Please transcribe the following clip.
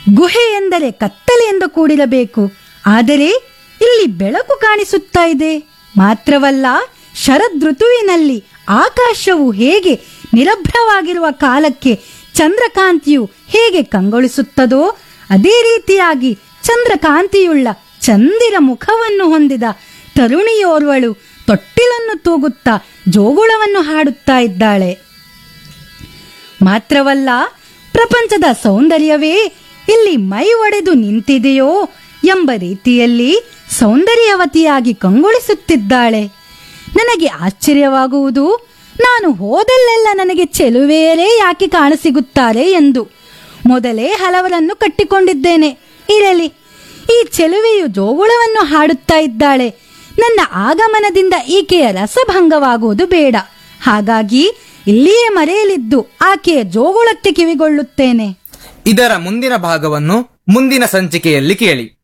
ಗುಹೆ ಎಂದರೆ ಕತ್ತಲೆಯಿಂದ ಕೂಡಿರಬೇಕು. ಆದರೆ ಇಲ್ಲಿ ಬೆಳಕು ಕಾಣಿಸುತ್ತಾ ಇದೆ. ಮಾತ್ರವಲ್ಲ, ಶರದೃತುವಿನಲ್ಲಿ ಆಕಾಶವು ಹೇಗೆ ನಿರಭ್ರವಾಗಿರುವ ಕಾಲಕ್ಕೆ ಚಂದ್ರಕಾಂತಿಯು ಹೇಗೆ ಕಂಗೊಳಿಸುತ್ತದೋ ಅದೇ ರೀತಿಯಾಗಿ ಚಂದ್ರಕಾಂತಿಯುಳ್ಳ ಚಂದಿರ ಮುಖವನ್ನು ಹೊಂದಿದ ತರುಣಿಯೋರ್ವಳು ತೊಟ್ಟಿಲನ್ನು ತೂಗುತ್ತಾ ಜೋಗುಳವನ್ನು ಹಾಡುತ್ತಾ ಇದ್ದಾಳೆ. ಮಾತ್ರವಲ್ಲ, ಪ್ರಪಂಚದ ಸೌಂದರ್ಯವೇ ಇಲ್ಲಿ ಮೈ ಒಡೆದು ನಿಂತಿದೆಯೋ ಎಂಬ ರೀತಿಯಲ್ಲಿ ಸೌಂದರ್ಯವತಿಯಾಗಿ ಕಂಗೊಳಿಸುತ್ತಿದ್ದಾಳೆ. ನನಗೆ ಆಶ್ಚರ್ಯವಾಗುವುದು, ನಾನು ಹೋದಲ್ಲೆಲ್ಲ ನನಗೆ ಚೆಲುವೆಯರೇ ಯಾಕೆ ಕಾಣಸಿಗುತ್ತಾರೆ ಎಂದು. ಮೊದಲೇ ಹಲವರನ್ನು ಕಟ್ಟಿಕೊಂಡಿದ್ದೇನೆ. ಇರಲಿ, ಈ ಚೆಲುವೆಯು ಜೋಗುಳವನ್ನು ಹಾಡುತ್ತಾ ಇದ್ದಾಳೆ. ನನ್ನ ಆಗಮನದಿಂದ ಈಕೆಯ ರಸಭಂಗವಾಗುವುದು ಬೇಡ. ಹಾಗಾಗಿ ಇಲ್ಲಿಯೇ ಮರೆಯಲಿದ್ದು ಆಕೆಯ ಜೋಗುಳಕ್ಕೆ ಕಿವಿಗೊಳ್ಳುತ್ತೇನೆ. ಇದರ ಮುಂದಿನ ಭಾಗವನ್ನು ಮುಂದಿನ ಸಂಚಿಕೆಯಲ್ಲಿ ಕೇಳಿ.